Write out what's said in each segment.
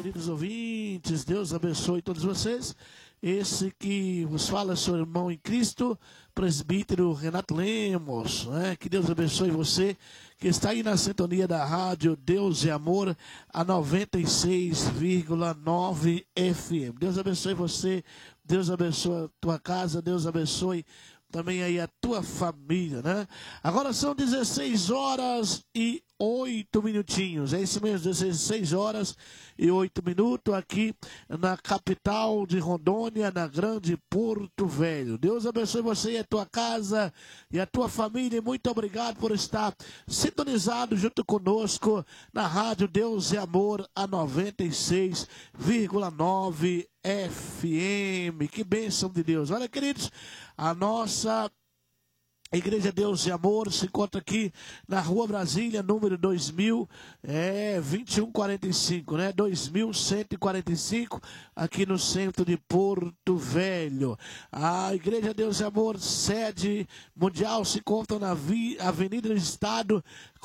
queridos ouvintes, Deus abençoe todos vocês. Esse que vos fala é seu irmão em Cristo, presbítero Renato Lemos, né? Que Deus abençoe você que está aí na sintonia da rádio Deus e Amor, a 96,9 FM. Deus abençoe você, Deus abençoe a tua casa, Deus abençoe também aí a tua família, né? Agora são 16 horas e 8 minutinhos, é isso mesmo, 16 horas e 8 minutos aqui na capital de Rondônia, na grande Porto Velho. Deus abençoe você e a tua casa e a tua família, e muito obrigado por estar sintonizado junto conosco na rádio Deus e Amor, a 96,9 FM. Que bênção de Deus. Olha, queridos, a nossa Igreja Deus e Amor se encontra aqui na Rua Brasília, número 2145, né? 2145, aqui no centro de Porto Velho. A Igreja Deus e Amor, sede mundial, se encontra na Avenida do Estado,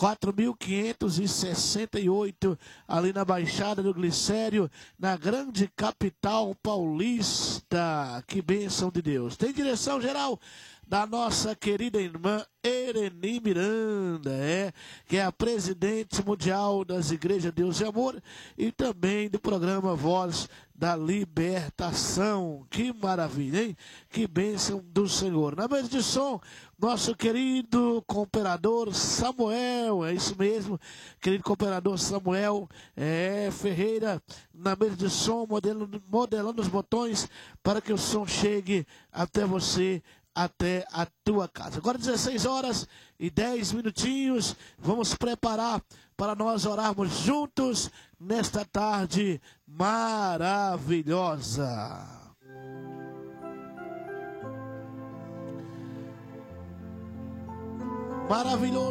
4568, ali na Baixada do Glicério, na grande capital paulista. Que bênção de Deus. Tem direção geral da nossa querida irmã Ereni Miranda, que é a presidente mundial das Igrejas Deus e Amor e também do programa Voz da Libertação. Que maravilha, hein? Que bênção do Senhor. Na mesa de som, nosso querido cooperador Samuel, é isso mesmo, querido cooperador Samuel Ferreira, na mesa de som, modelando os botões para que o som chegue até você, até a tua casa. Agora 16 horas e 10 minutinhos, vamos preparar para nós orarmos juntos nesta tarde maravilhosa. Maravilhoso